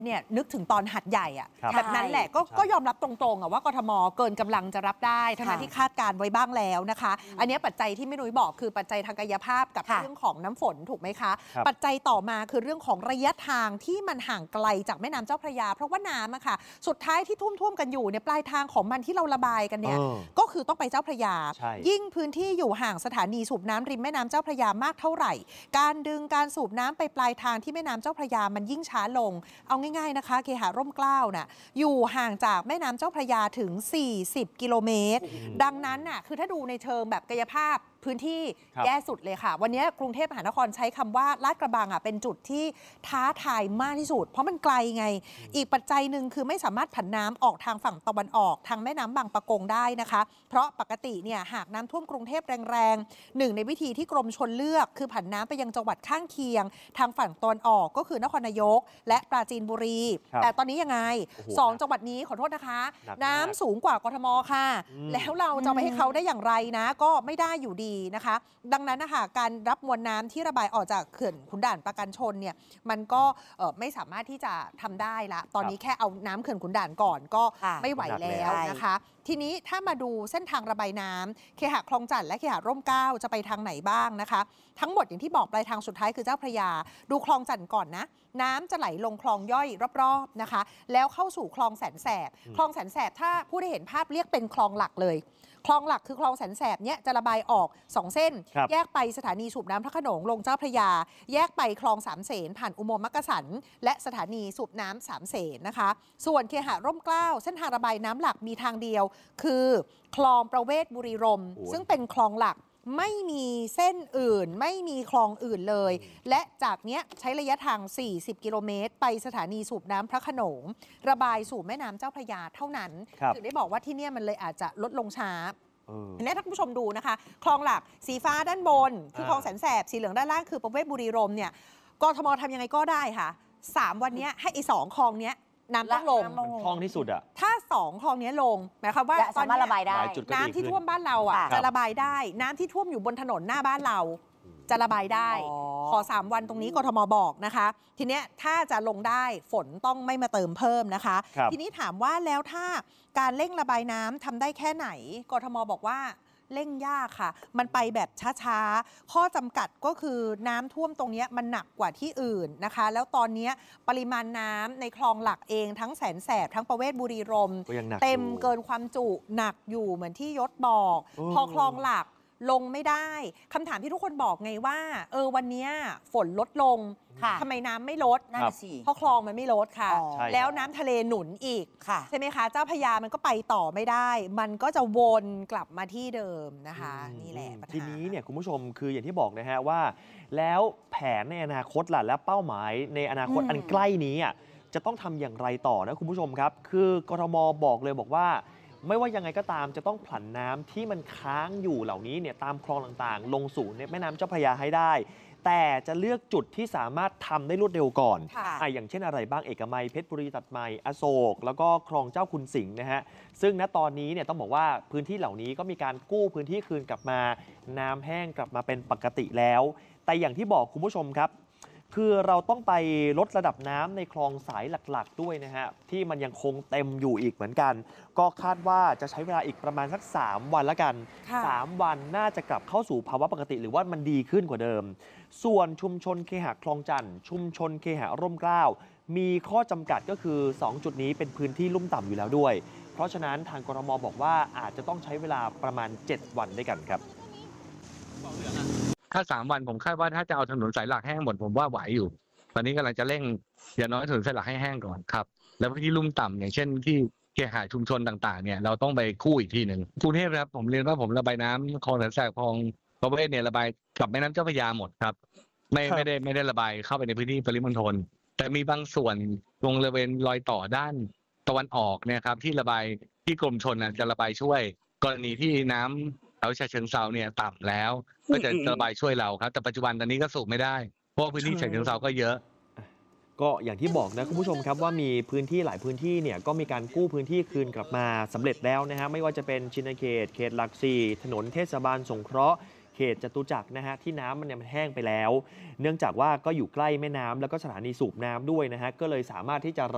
เนี่ยนึกถึงตอนหัดใหญ่อะแบบนั้นแหละก็ยอมรับตรงๆอะว่ากทมเกินกำลังจะรับได้ทั้งที่คาดการไว้บ้างแล้วนะคะอันนี้ปัจจัยที่แม่นุ้ยบอกคือปัจจัยทางกายภาพกับเรื่องของน้ำฝนถูกไหมคะปัจจัยต่อมาคือเรื่องของระยะทางที่มันห่างไกลจากแม่น้ำเจ้าพระยาเพราะว่าน้ำอะค่ะสุดท้ายที่ท่วมกันอยู่เนี่ยปลายทางของมันที่เราระบายกันเนี่ยก็คือต้องไปเจ้าพระยายิ่งพื้นที่อยู่ห่างสถานีสูบน้ำริมแม่น้ำเจ้าพระยามากเท่าไหร่การดึงการสูบน้ำไปปลายทางที่แม่น้ำเจ้าพระยามันยิ่งช้าลงเอาง่ายๆนะคะเคหะร่มเกล้าน่ะอยู่ห่างจากแม่น้ำเจ้าพระยาถึง40 กิโลเมตรดังนั้นน่ะคือถ้าดูในเชิงแบบกายภาพพื้นที่แย่สุดเลยค่ะวันนี้กรุงเทพมหานครใช้คำว่าลาดกระบังเป็นจุดที่ท้าทายมากที่สุดเพราะมันไกลไงอีกปัจจัยหนึ่งคือไม่สามารถผันน้ำออกทางฝั่งตะวันออกทางแม่น้ำบางปะกงได้นะคะเพราะปกติเนี่ยหากน้ำท่วมกรุงเทพแรงๆหนึ่งในวิธีที่กรมชลเลือกคือผันน้ำไปยังจังหวัดข้างเคียงทางฝั่งตะวันออกก็คือนครนายกและปราจีนบุรีแต่ตอนนี้ยังไง2จังหวัดนี้ขอโทษนะคะน้ำสูงกว่ากทมค่ะแล้วเราจะไปให้เขาได้อย่างไรนะก็ไม่ได้อยู่ดีนะคะดังนั้นนะคะการรับมวลน้ำที่ระบายออกจากเขื่อนขุนด่านปราการชนเนี่ยมันก็ไม่สามารถที่จะทำได้ละตอนนี้แค่เอาน้ำเขื่อนขุนด่านก่อนก็ไม่ไหวแล้วนะคะทีนี้ถ้ามาดูเส้นทางระบายน้ำเคหะคลองจันทน์และเคหะร่มเกล้าจะไปทางไหนบ้างนะคะทั้งหมดอย่างที่บอกปลายทางสุดท้ายคือเจ้าพระยาดูคลองจันทน์ก่อนนะน้ำจะไหลลงคลองย่อยรอบๆนะคะแล้วเข้าสู่คลองแสนแสบคลองแสนแสบถ้าผู้ได้เห็นภาพเรียกเป็นคลองหลักเลยคลองหลักคือคลองแสนแสบเนี่ยจะระบายออก2เส้นแยกไปสถานีสูบน้ำพระโขนงลงเจ้าพระยาแยกไปคลองสามเสนผ่านอุโมงค์มักกะสันและสถานีสูบน้ำสามเสนนะคะส่วนเคหะร่มเกล้าเส้นทางระบายน้ำหลักมีทางเดียวคือคลองประเวศบุรีรมย์ซึ่งเป็นคลองหลักไม่มีเส้นอื่นไม่มีคลองอื่นเลยและจากเนี้ยใช้ระยะทาง40 กิโลเมตรไปสถานีสูบน้ำพระโขนงระบายสู่แม่น้ำเจ้าพระยาเท่านั้นถึงได้บอกว่าที่เนี่ยมันเลยอาจจะลดลงช้าและท่านผู้ชมดูนะคะคลองหลักสีฟ้าด้านบนคือคลองแสนแสบสีเหลืองด้านล่างคือประเวศบุรีรมย์เนี่ยกทมทำยังไงก็ได้ค่ะ3วันนี้ให้ไอ้2คลองเนี้ยน้ำต้องลงคลองที่สุดอะถ้า2คลองนี้ลงหมายความว่าตอนนี้ระบายได้น้ำที่ท่วมบ้านเราจะระบายได้น้ำที่ท่วมอยู่บนถนนหน้าบ้านเราจะระบายได้ขอ3วันตรงนี้กทมบอกนะคะทีเนี้ยถ้าจะลงได้ฝนต้องไม่มาเติมเพิ่มนะคะทีนี้ถามว่าแล้วถ้าการเร่งระบายน้ำทำได้แค่ไหนกทมบอกว่าเร่งยากค่ะมันไปแบบช้าๆข้อจำกัดก็คือน้ำท่วมตรงนี้มันหนักกว่าที่อื่นนะคะแล้วตอนนี้ปริมาณน้ำในคลองหลักเองทั้งแสนแสบทั้งประเวศบุรีรมย์เต็มเกินความจุหนักอยู่เหมือนที่ยศบอกพอคลองหลักลงไม่ได้คำถามที่ทุกคนบอกไงว่าวันนี้ฝนลดลงทำไมน้ำไม่ลดนั่นสิเพราะคลองมันไม่ลดค่ะแล้วน้ำทะเลหนุนอีกใช่ไหมคะเจ้าพระยามันก็ไปต่อไม่ได้มันก็จะวนกลับมาที่เดิมนะคะนี่แหละทีนี้เนี่ยคุณผู้ชมคืออย่างที่บอกนะฮะว่าแล้วแผนในอนาคตล่ะและเป้าหมายในอนาคตอันใกล้นี้จะต้องทำอย่างไรต่อนะคุณผู้ชมครับคือกทมบอกเลยบอกว่าไม่ว่ายังไงก็ตามจะต้องผลันน้ำที่มันค้างอยู่เหล่านี้เนี่ยตามคลองต่างๆลงสู่ในแม่น้ำเจ้าพระยาให้ได้แต่จะเลือกจุดที่สามารถทำได้รวดเร็วก่อนอย่างเช่นอะไรบ้างเอกมัยเพชรบุรีตัดใหม่อโศกแล้วก็คลองเจ้าคุณสิงห์นะฮะซึ่งณตอนนี้เนี่ยต้องบอกว่าพื้นที่เหล่านี้ก็มีการกู้พื้นที่คืนกลับมาน้ำแห้งกลับมาเป็นปกติแล้วแต่อย่างที่บอกคุณผู้ชมครับคือเราต้องไปลดระดับน้ำในคลองสายหลักๆด้วยนะฮะที่มันยังคงเต็มอยู่อีกเหมือนกันก็คาดว่าจะใช้เวลาอีกประมาณสัก3วันละกัน3วันน่าจะกลับเข้าสู่ภาวะปกติหรือว่ามันดีขึ้นกว่าเดิมส่วนชุมชนเคหะคลองจันทน์ชุมชนเคหะร่มเกล้ามีข้อจำกัดก็คือ2จุดนี้เป็นพื้นที่ลุ่มต่ำอยู่แล้วด้วยเพราะฉะนั้นทางกทมบอกว่าอาจจะต้องใช้เวลาประมาณ7วันด้วยกันครับถ้า3วันผมคาดว่าถ้าจะเอาถนนสายหลักแห้งหมดผมว่าไหวอยู่ตอนนี้กำลังจะเร่งอย่างน้อยถนนสายหลักให้แห้งก่อนครับแล้วพื้นที่ลุ่มต่ำอย่างเช่นที่เคหะชุมชนต่างๆเนี่ยเราต้องไปกู้อีกทีหนึ่งกรุงเทพครับผมเรียนว่าผมระบายน้ำคลองแสนแสบคลองประเวศเนี่ยระบายกับแม่น้ำเจ้าพระยาหมดครับไม่ได้ระบายเข้าไปในพื้นที่ปริมณฑลแต่มีบางส่วนวงบริเวณรอยต่อด้านตะวันออกเนี่ยครับที่ระบายที่กรมชลจะระบายช่วยกรณีที่น้ำแถวฉะเชิงเทราเนี่ยต่ำแล้วก็จะระบายช่วยเราครับแต่ปัจจุบันตอนนี้ก็สูบไม่ได้เพราะพื้นที่ฉะเชิงเทราก็เยอะก็อย่างที่บอกนะคุณผู้ชมครับว่ามีพื้นที่หลายพื้นที่เนี่ยก็มีการกู้พื้นที่คืนกลับมาสำเร็จแล้วนะฮะไม่ว่าจะเป็นชินเขตเขตหลัก4ถนนเทศบาลสงเคราะห์เขตจตุจักรนะฮะที่น้ำมันแห้งไปแล้วเนื่องจากว่าก็อยู่ใกล้แม่น้ำแล้วก็สถานีสูบน้ำด้วยนะฮะก็เลยสามารถที่จะ